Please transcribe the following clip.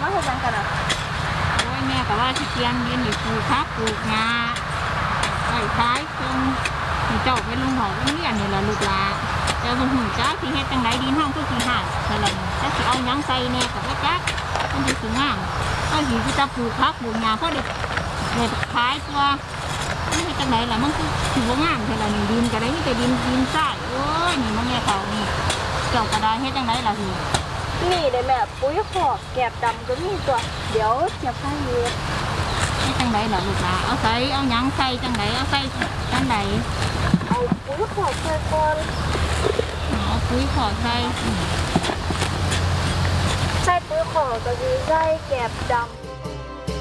มาเฮ็ดจังกันอ่ะโอ้ยแม่ก็ว่าสิเตรียมยืนอยู่ปลูกผักปลูกงาไอ้ท้ายตรงที่เจ้าไปลุงหอกเรียนนี่ล่ะลูกหลานแต่บ่ฮู้จักสิเฮ็ดจังไดดินเฮาคือสิหายเท่านั้นจักสิเอาหยังใส่แน่ก็บ่จักมันสิงามเอาสิจะปลูกผักปลูกงาพอได้ขายตัวนี่เฮ็ดจังไดล่ะมันคือสิบ่งามเท่านั้นดินก็ได้มีแต่ดินทรายโอ้ยนี่มันแม่เขานี่เจ้าก็ได้เฮ็ดจังไดล่ะพี่นี่ได้แม่ปุ๋ยขอกแกบดำก็มีตัวเดี๋ยวเสียบให้เยอะนี่จังไดล่ะลูกหลานเอาใส่เอาหยังใส่จังไดเอาใส่จังไดเอาปุ๋ยขอกใส่ก่อนเอาปุ๋ยขอใส่ปุ๋ยขอกก็คือใส่แกบดำ